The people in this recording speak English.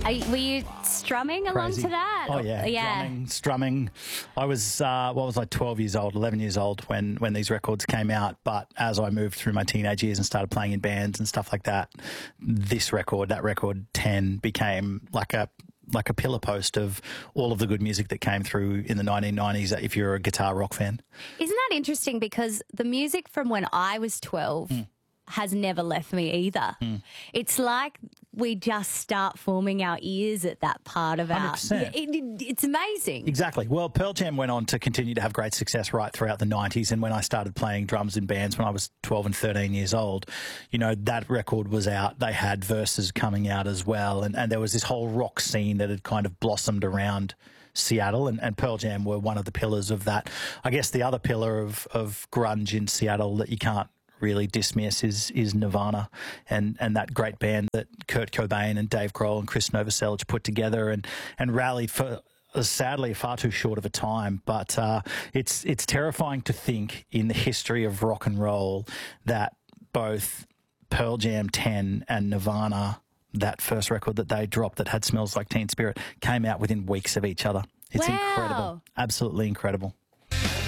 Were you strumming along Crazy. to that? Oh, yeah. Strumming. I was, 12 years old, 11 years old when these records came out. But as I moved through my teenage years and started playing in bands and stuff like that, that record 10 became like a pillar post of all of the good music that came through in the 1990s if you're a guitar rock fan. Isn't that interesting? Because the music from when I was 12 has never left me either. It's like we just start forming our ears at that part of our... 100%. It's amazing. Exactly. Well, Pearl Jam went on to continue to have great success right throughout the 90s, and when I started playing drums in bands when I was 12 and 13 years old, that record was out. They had Verses coming out as well, and there was this whole rock scene that had kind of blossomed around Seattle, and Pearl Jam were one of the pillars of that. I guess the other pillar of grunge in Seattle that you can't really dismiss is Nirvana and that great band that Kurt Cobain and Dave Grohl and Chris Novoselic put together and rallied for sadly far too short of a time. But it's terrifying to think in the history of rock and roll that both Pearl Jam 10 and Nirvana, that first record that they dropped that had Smells Like Teen Spirit, came out within weeks of each other. It's incredible. Absolutely incredible.